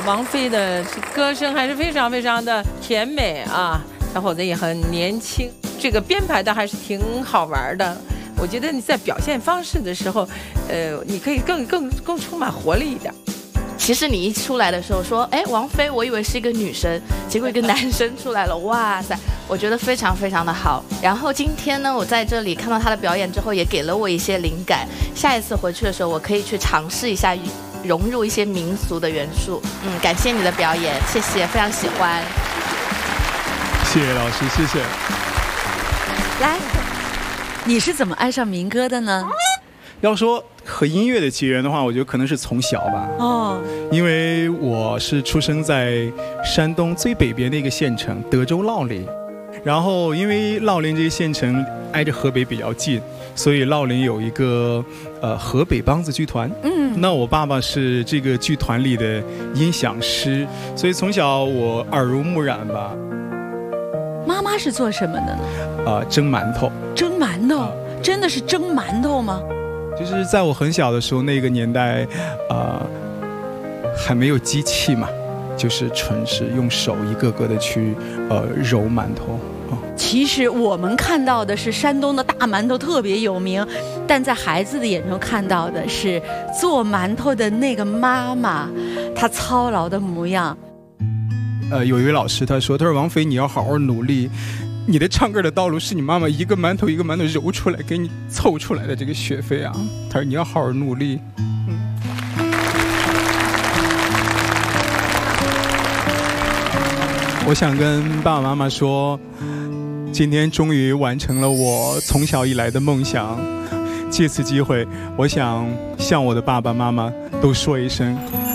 王菲的歌声还是非常非常的甜美啊，小伙子也很年轻，这个编排的还是挺好玩的。我觉得你在表现方式的时候，你可以更充满活力一点。 其实你一出来的时候说，哎，王菲，我以为是一个女生，结果一个男生出来了，哇塞，我觉得非常非常的好。然后今天呢，我在这里看到他的表演之后，也给了我一些灵感。下一次回去的时候，我可以去尝试一下融入一些民俗的元素。感谢你的表演，谢谢，非常喜欢。 谢谢老师，谢谢。 来，你是怎么爱上民歌的呢？ 要说和音乐的起源的话，我觉得可能是从小吧。哦，因为我是出生在山东最北边的一个县城德州烙陵，然后因为烙陵这个县城挨着河北比较近，所以烙陵有一个河北梆子剧团。那我爸爸是这个剧团里的音响师，所以从小我耳濡目染吧。 妈妈是做什么的呢？ 蒸馒头。 蒸馒头，真的是蒸馒头吗？ 就是在我很小的时候，那个年代，还没有机器嘛，就是纯是用手一个个的去揉馒头。 其实我们看到的是山东的大馒头特别有名，但在孩子的眼中看到的是做馒头的那个妈妈，她操劳的模样。 有一位老师他说王菲，你要好好努力。你的唱歌的道路是你妈妈一个馒头一个馒头揉出来给你凑出来的这个学费啊，他说你要好好努力。我想跟爸爸妈妈说，今天终于完成了我从小以来的梦想，借此机会我想向我的爸爸妈妈都说一声